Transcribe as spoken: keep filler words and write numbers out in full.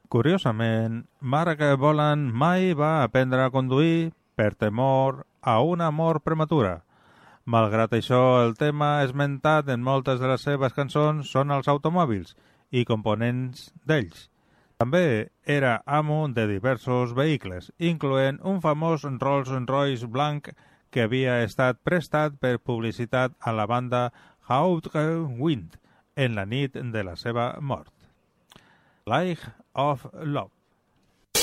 Curiosament, Marc Bolan mai va aprendre a conduir per temor a una mort prematura. Malgrat això, el tema esmentat en moltes de les seves cançons són els automòbils i components d'ells. També era amo de diversos vehicles, incloent un famós Rolls-Royce blanc que havia estat prestat per publicitat a la banda Hawkwind Wind en la nit de la seva mort. Light of Love.